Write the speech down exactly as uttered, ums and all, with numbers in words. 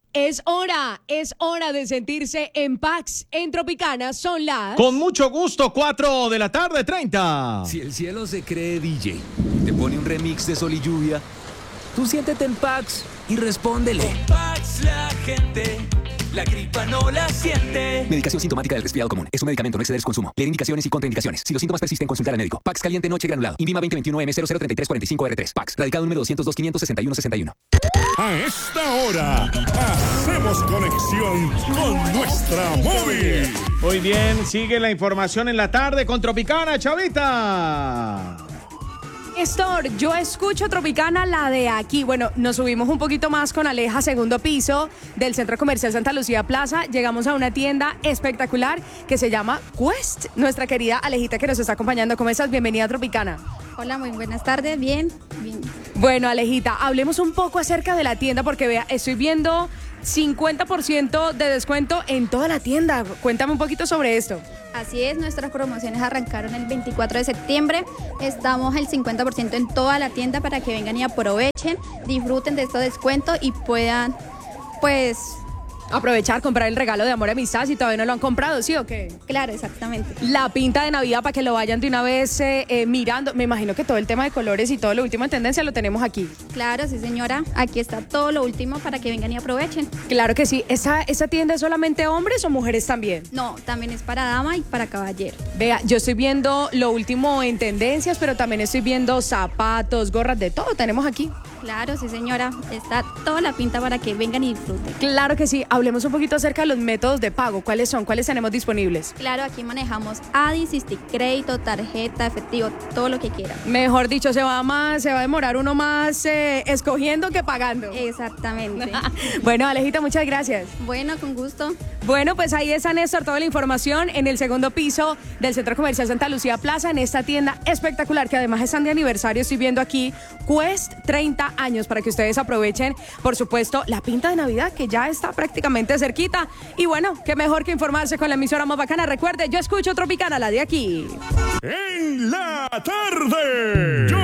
Es hora, es hora de sentirse en Pax. En Tropicana son las... Con mucho gusto, cuatro de la tarde, treinta. Si el cielo se cree D J, te pone un remix de sol y lluvia, tú siéntete en Pax y respóndele. En Pax la gente, la gripa no la siente. Medicación sintomática del resfriado común. Es un medicamento, no exceder su consumo. Leer indicaciones y contraindicaciones. Si los síntomas persisten, consultar al médico. Pax caliente noche granulado. INVIMA veinte veintiuno M cero cero treinta y tres cuarenta y cinco R tres. Pax. Radicado número doscientos dos, quinientos sesenta y uno, sesenta y uno. A esta hora, hacemos conexión con nuestra móvil. Muy bien, sigue la información en la tarde con Tropicana, Chavita. Néstor, yo escucho Tropicana, la de aquí. Bueno, nos subimos un poquito más con Aleja, segundo piso del Centro Comercial Santa Lucía Plaza. Llegamos a una tienda espectacular que se llama Quest. Nuestra querida Alejita que nos está acompañando. ¿Cómo estás? Bienvenida a Tropicana. Hola, muy buenas tardes. Bien, bien. Bueno, Alejita, hablemos un poco acerca de la tienda porque vea, estoy viendo cincuenta por ciento de descuento en toda la tienda. Cuéntame un poquito sobre esto. Así es, nuestras promociones arrancaron el veinticuatro de septiembre. Estamos al cincuenta por ciento en toda la tienda para que vengan y aprovechen, disfruten de este descuento y puedan, pues... aprovechar, comprar el regalo de amor y amistad si todavía no lo han comprado, ¿sí o qué? Claro, exactamente. La pinta de Navidad para que lo vayan de una vez eh, eh, mirando. Me imagino que todo el tema de colores y todo lo último en tendencia lo tenemos aquí. Claro, sí señora. Aquí está todo lo último para que vengan y aprovechen. Claro que sí. ¿Esa, esa tienda es solamente hombres o mujeres también? No, también es para dama y para caballero. Vea, yo estoy viendo lo último en tendencias, pero también estoy viendo zapatos, gorras, de todo tenemos aquí. Claro, sí señora. Está toda la pinta para que vengan y disfruten. Claro que sí. Hablemos un poquito acerca de los métodos de pago. ¿Cuáles son? ¿Cuáles tenemos disponibles? Claro, aquí manejamos A D I, Cystic Crédito, tarjeta, efectivo, todo lo que quieran. Mejor dicho, se va más, se va a demorar uno más eh, escogiendo que pagando. Exactamente. Bueno, Alejita, muchas gracias. Bueno, con gusto. Bueno, pues ahí está, Néstor, toda la información en el segundo piso del Centro Comercial Santa Lucía Plaza, en esta tienda espectacular que además están de aniversario. Estoy viendo aquí Quest treinta años para que ustedes aprovechen, por supuesto, la pinta de Navidad que ya está prácticamente cerquita. Y bueno, qué mejor que informarse con la emisora más bacana. Recuerde, yo escucho Tropicana, la de aquí. En la tarde.